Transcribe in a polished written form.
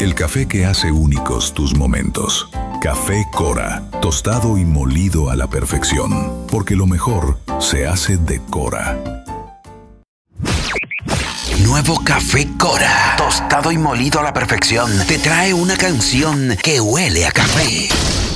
El café que hace únicos tus momentos. Café Cora, tostado y molido a la perfección, porque lo mejor se hace de Cora. Nuevo Café Cora, tostado y molido a la perfección, te trae una canción que huele a café.